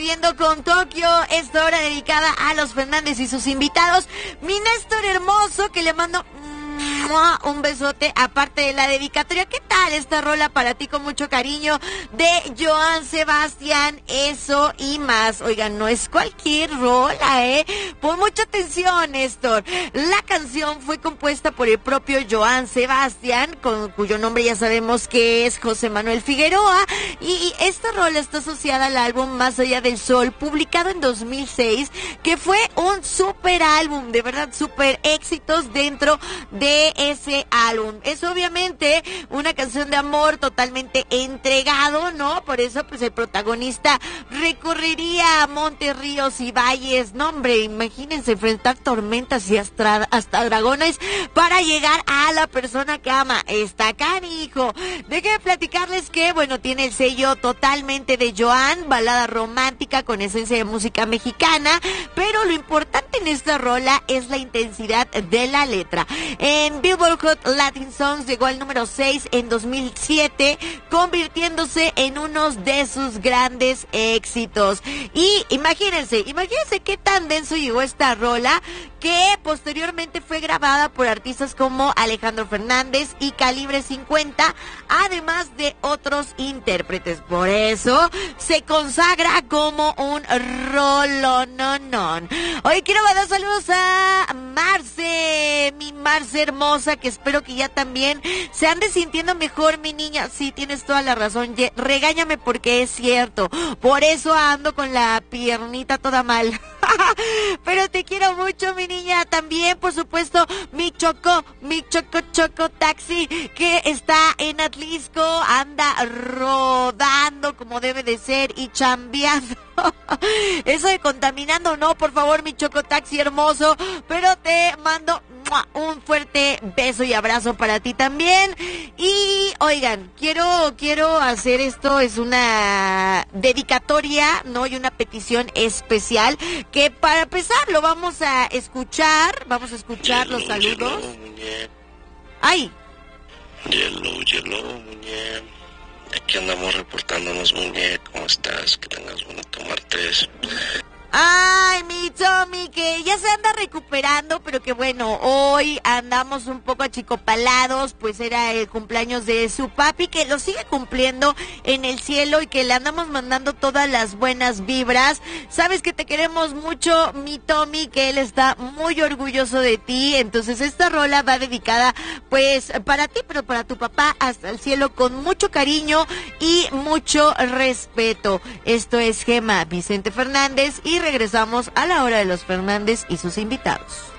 siguiendo con Tokio, esta hora dedicada a los Fernández y sus invitados. Mi Néstor hermoso, que le mando un besote, aparte de la dedicatoria. ¿Qué tal esta rola para ti, con mucho cariño, de Joan Sebastián? Eso y más. Oigan, no es cualquier rola, Pon mucha atención, Néstor. La canción fue compuesta por el propio Joan Sebastián, cuyo nombre ya sabemos que es José Manuel Figueroa, y esta rola está asociada al álbum Más Allá del Sol, publicado en 2006, que fue un super álbum, de verdad, super éxitos dentro de ese álbum. Es obviamente una canción de amor totalmente entregado, ¿no? Por eso pues el protagonista recorrería montes, ríos y valles. No, hombre, imagínense enfrentar tormentas y hasta dragones para llegar a la persona que ama. Está canijo. Déjenme platicarles que, bueno, tiene el sello totalmente de Joan, balada romántica con esencia de música mexicana, pero lo importante en esta rola es la intensidad de la letra. En Billboard Hot Latin Songs llegó al número 6 en 2007, convirtiéndose en uno de sus grandes éxitos. Y imagínense qué tan denso llegó esta rola, que posteriormente fue grabada por artistas como Alejandro Fernández y Calibre 50, además de otros intérpretes. Por eso se consagra como un rolononón. Hoy quiero mandar saludos a Marce, mi Marce hermosa, que espero que ya también se ande sintiendo mejor, mi niña. Sí, tienes toda la razón, regáñame porque es cierto, por eso ando con la piernita toda mal. Pero te quiero mucho, mi niña. También, por supuesto, mi Choco Taxi, que está en Atlisco, anda rodando como debe de ser y chambeando. Eso de contaminando, no, por favor, mi Choco Taxi hermoso. Pero te mando un fuerte beso y abrazo para ti también. Y oigan, quiero hacer esto, es una dedicatoria, ¿no? Y una petición especial, que para empezar lo vamos a escuchar los saludos. ¡Ay! Yellow, muñe. Aquí andamos reportándonos, muñe. ¿Cómo estás? Que tengas bonito martes. Ay, mi Tommy, que ya se anda recuperando, pero que bueno, hoy andamos un poco achicopalados, pues era el cumpleaños de su papi, que lo sigue cumpliendo en el cielo y que le andamos mandando todas las buenas vibras. Sabes que te queremos mucho, mi Tommy, que él está muy orgulloso de ti. Entonces esta rola va dedicada pues para ti, pero para tu papá hasta el cielo, con mucho cariño y mucho respeto. Esto es Gema Vicente Fernández y regresamos a la hora de los Fernández y sus invitados.